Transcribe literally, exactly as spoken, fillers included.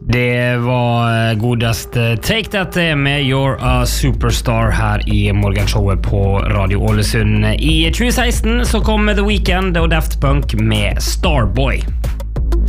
Det var godast Take That med You're a Superstar her i morgenshowet på Radio Ålesund. I tjue seksten så kom The Weeknd og Daft Punk med Starboy.